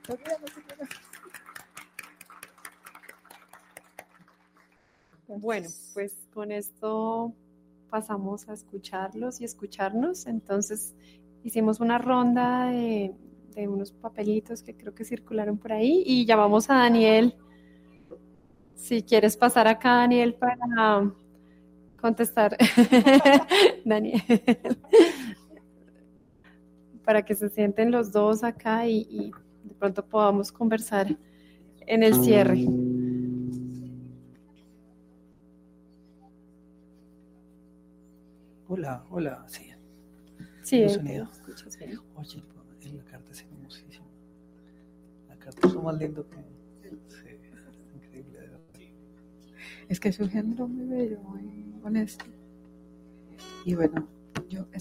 Bueno, pues con esto pasamos a escucharlos y escucharnos. Entonces hicimos una ronda de unos papelitos que creo que circularon por ahí y llamamos a Daniel. Si quieres pasar acá, Daniel, para contestar. Daniel, para que se sienten los dos acá y de pronto podamos conversar en el cierre. Hola, sí. Sí, ¿Tengo sonido? escuchas bien. Oye, la carta es hermosísima. La carta es lo más lindo que... Sí, es increíble, de verdad. Es que es un género muy bello, muy honesto. Y bueno, yo